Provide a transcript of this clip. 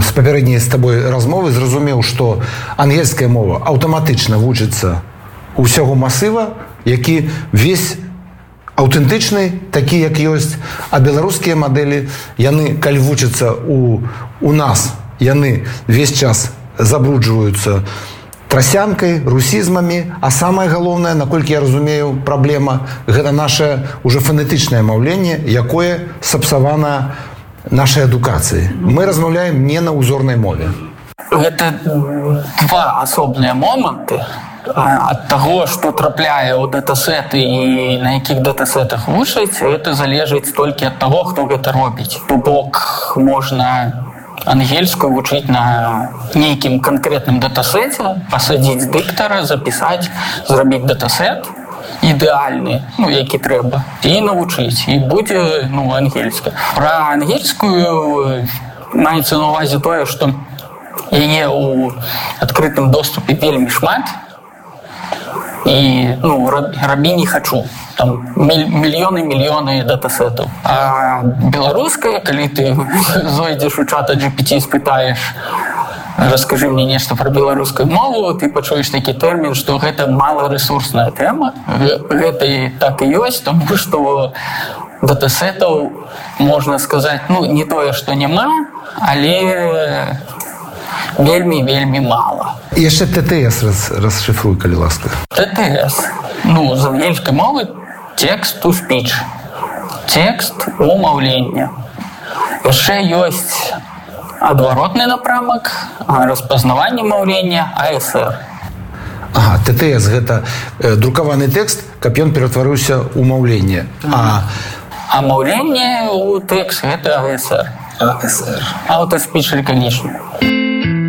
з папярэдняй з табой размовы зразумеў, што ангельская мова аўтаматычна вучыцца ўсяго масыва, які весь аўтэнтычны, такі, як ёсць, а беларускія мадэлі, яны, калі вучацца у нас, яны весь час забруджваюцца трасянкай, русізмамі, а самае галоўнае, наколькі я разумею, праблема, гэта наше уже фонетычнае маўленне, якое сапсавана нашай адукацыі. Мы размаўляем не на узорнай мове. Гэта два асобныя моманты. Ад таго, што трапляе ў датасеты і на якіх датасетах вучаць, гэта залежыць толькі ад таго, хто гэта робіць. То бок можна ангельскую вучыць на нейкім канкрэтным датасеце, пасадзіць дыктара, запісаць, зрабіць датасет ідэальны, які трэба, і навучыць, і будзе ангельская. Пра ангельскую маецца на ўвазе тое, што яе ў адкрытым доступе вельмі шмат, і рабі не хачу. Там мільёны датасетаў. А беларуская, калі ты зойдзеш у чата GPT і спытаеш, раскажы мне нешта пра беларускую мову, ты пачуеш такі тэрмін, што гэта маларэсурсная тэма. Гэта і так і ёсць, таму што датасетаў, можна сказаць, не тое, што няма, але вельмі мала. І яшчэ ТТС расшифруй, калі ласка. ТТС. З ангельскай мовы text-to-speech. Текст умаўлення. Яшчэ ёсць адваротны напрамак, распазнаванне маўлення, АСР. Ага, ТТС – гэта друкаваны тэкст, каб ён ператварыўся ў маўленне. А маўленне ў тэкст – гэта АСР. АСР. Auto Speech Recognition.